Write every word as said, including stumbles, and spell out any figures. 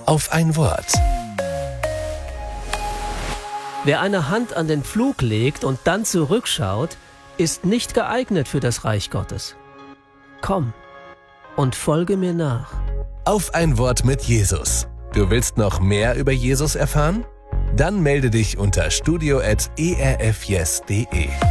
auf ein Wort. Wer eine Hand an den Pflug legt und dann zurückschaut, ist nicht geeignet für das Reich Gottes. Komm und folge mir nach. Auf ein Wort mit Jesus. Du willst noch mehr über Jesus erfahren? Dann melde dich unter studio at e r f yes punkt de.